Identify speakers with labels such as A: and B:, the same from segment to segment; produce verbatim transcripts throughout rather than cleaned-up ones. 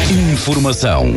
A: Informação.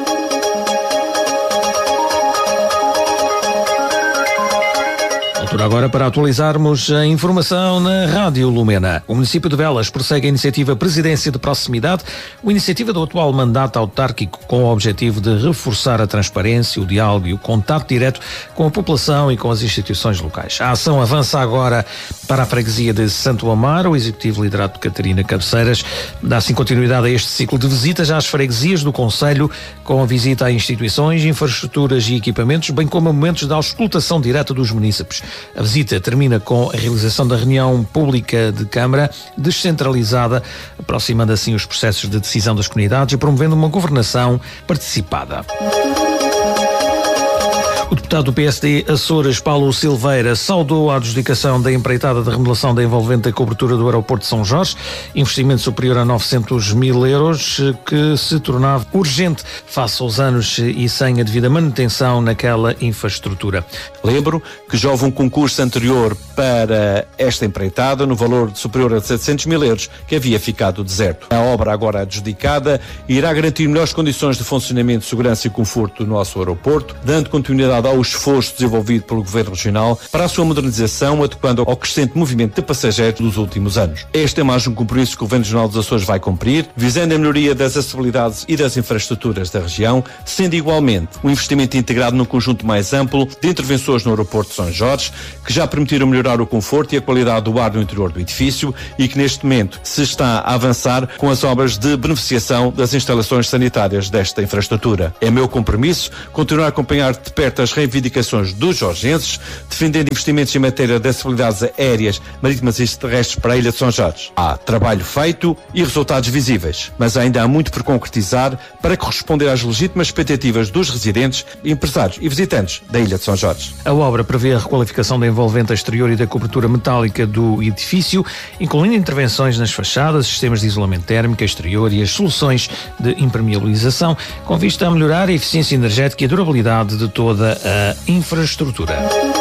A: Altura agora para atualizarmos a informação na Rádio Lumena. O município de Velas prossegue a iniciativa Presidência de Proximidade, uma iniciativa do atual mandato autárquico com o objetivo de reforçar a transparência, o diálogo e o contato direto com a população e com as instituições locais. A ação avança agora para a freguesia de Santo Amaro. O executivo liderado por Catarina Cabeceiras dá assim continuidade a este ciclo de visitas às freguesias do concelho, com a visita a instituições, infraestruturas e equipamentos, bem como a momentos da auscultação direta dos munícipes. A visita termina com a realização da reunião pública de Câmara, descentralizada, aproximando assim os processos de decisão das comunidades e promovendo uma governação participada. O deputado do P S D Açores, Paulo Silveira, saudou a adjudicação da empreitada de remodelação da envolvente da cobertura do aeroporto de São Jorge, investimento superior a novecentos mil euros, que se tornava urgente face aos anos e sem a devida manutenção naquela infraestrutura.
B: Lembro que já houve um concurso anterior para esta empreitada, no valor superior a setecentos mil euros, que havia ficado deserto. A obra agora adjudicada irá garantir melhores condições de funcionamento, segurança e conforto do nosso aeroporto, dando continuidade ao esforço desenvolvido pelo Governo Regional para a sua modernização, adequando ao crescente movimento de passageiros dos últimos anos. Este é mais um compromisso que o Governo Regional dos Açores vai cumprir, visando a melhoria das acessibilidades e das infraestruturas da região, sendo igualmente um investimento integrado num conjunto mais amplo de intervenções no aeroporto de São Jorge, que já permitiram melhorar o conforto e a qualidade do ar no interior do edifício e que neste momento se está a avançar com as obras de beneficiação das instalações sanitárias desta infraestrutura. É meu compromisso continuar a acompanhar de perto as reivindicações dos jorgenses, defendendo investimentos em matéria de acessibilidades aéreas, marítimas e terrestres para a Ilha de São Jorge. Há trabalho feito e resultados visíveis, mas ainda há muito por concretizar para corresponder às legítimas expectativas dos residentes, empresários e visitantes da Ilha de São Jorge.
A: A obra prevê a requalificação da envolvente exterior e da cobertura metálica do edifício, incluindo intervenções nas fachadas, sistemas de isolamento térmico exterior e as soluções de impermeabilização, com vista a melhorar a eficiência energética e a durabilidade de toda a infraestrutura.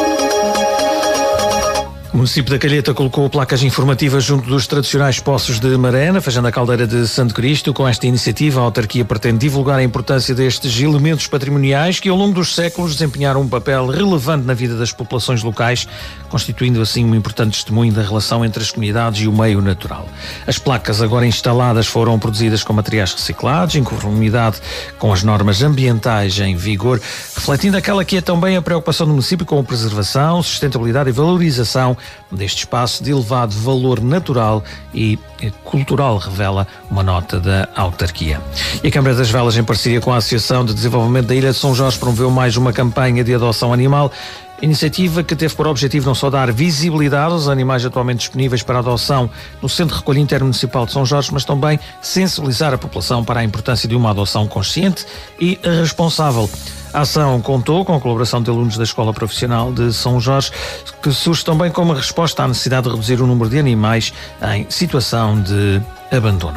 A: O município da Calheta colocou placas informativas junto dos tradicionais poços de Maré, na Fazenda Caldeira de Santo Cristo. Com esta iniciativa, a autarquia pretende divulgar a importância destes elementos patrimoniais que, ao longo dos séculos, desempenharam um papel relevante na vida das populações locais, constituindo assim um importante testemunho da relação entre as comunidades e o meio natural. As placas agora instaladas foram produzidas com materiais reciclados, em conformidade com as normas ambientais em vigor, refletindo aquela que é também a preocupação do município com a preservação, sustentabilidade e valorização deste espaço de elevado valor natural e cultural, revela uma nota da autarquia. E a Câmara das Velas, em parceria com a Associação de Desenvolvimento da Ilha de São Jorge, promoveu mais uma campanha de adoção animal, iniciativa que teve por objetivo não só dar visibilidade aos animais atualmente disponíveis para adoção no Centro de Recolha Intermunicipal de São Jorge, mas também sensibilizar a população para a importância de uma adoção consciente e responsável. A ação contou com a colaboração de alunos da Escola Profissional de São Jorge, que surge também como resposta à necessidade de reduzir o número de animais em situação de abandono.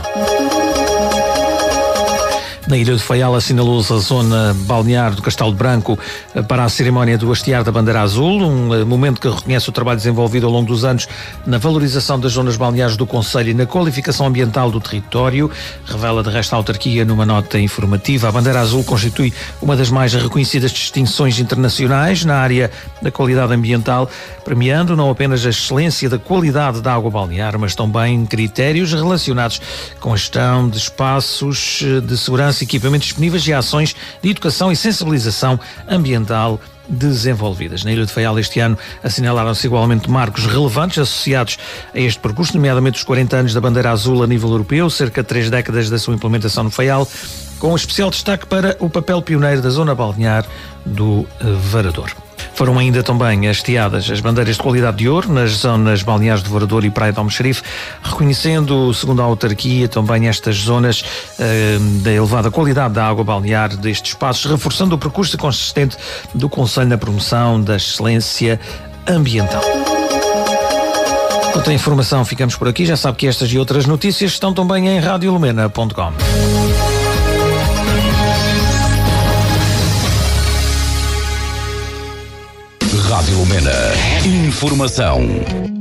A: Na Ilha de Faial assinalou-se a zona balnear do Castelo Branco para a cerimónia do hastear da Bandeira Azul, um momento que reconhece o trabalho desenvolvido ao longo dos anos na valorização das zonas balneares do concelho e na qualificação ambiental do território, revela de resto a autarquia numa nota informativa. A Bandeira Azul constitui uma das mais reconhecidas distinções internacionais na área da qualidade ambiental, premiando não apenas a excelência da qualidade da água balnear, mas também critérios relacionados com a gestão de espaços de segurança, equipamentos disponíveis e ações de educação e sensibilização ambiental desenvolvidas. Na Ilha de Faial este ano assinalaram-se igualmente marcos relevantes associados a este percurso, nomeadamente os quarenta anos da Bandeira Azul a nível europeu, cerca de três décadas da sua implementação no Faial, com especial destaque para o papel pioneiro da zona balnear do Varador. Foram ainda também hasteadas as bandeiras de qualidade de ouro nas zonas balneares de Varador e Praia de Almoxarife, reconhecendo, segundo a autarquia, também estas zonas eh, da elevada qualidade da água balnear destes espaços, reforçando o percurso consistente do Conselho na promoção da excelência ambiental. Quanto à informação, ficamos por aqui. Já sabe que estas e outras notícias estão também em rádio lumena ponto com. Rádio Lumena. Informação.